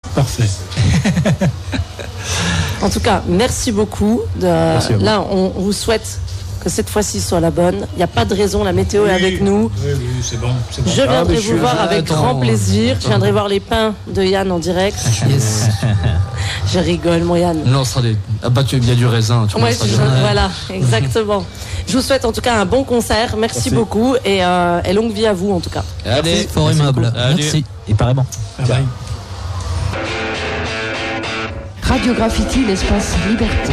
Parfait. En tout cas, merci beaucoup. Merci à vous. Là, on vous souhaite que cette fois-ci soit la bonne. Il n'y a pas de raison, la météo est avec nous. Oui, c'est bon. Je viendrai vous voir avec grand plaisir. Je viendrai voir les pains de Yann en direct. Yes. Je rigole, mon Yann. Non, ça sera des. Ah bah, il y a du raisin. Tu Ouais, vois, ça sera bien. voilà, exactement. Je vous souhaite en tout cas un bon concert. Merci beaucoup et longue vie à vous en tout cas. Allez, Fort aimable. Merci. Et pareillement. Bye. Radio Graffiti, l'espace liberté.